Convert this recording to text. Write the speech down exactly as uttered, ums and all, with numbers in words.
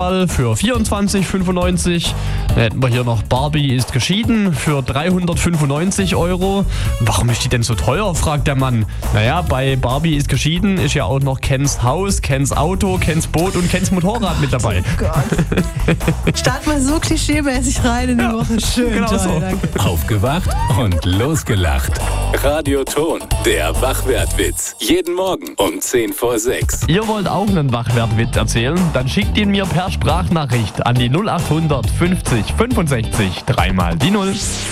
Ken-Doll für vierundzwanzig fünfundneunzig. Dann hätten wir hier noch Barbie ist geschieden für dreihundertfünfundneunzig Euro. Warum ist die denn so teuer, fragt der Mann. Naja, bei Barbie ist geschieden ist ja auch noch Kens Haus, Kens Auto, Kens Boot und Kens Motorrad mit dabei. Oh Gott. Start mal so klischeemäßig rein in die Ja, Woche. Schön, genau toll, so. danke. Aufgewacht und losgelacht. Radioton, der Wachwertwitz. Jeden Morgen um zehn vor sechs. Ihr wollt auch einen Wachwertwitz erzählen? Dann schickt ihn mir per Sprachnachricht an die null acht hundert fünfzig fünfundsechzig dreimal die null.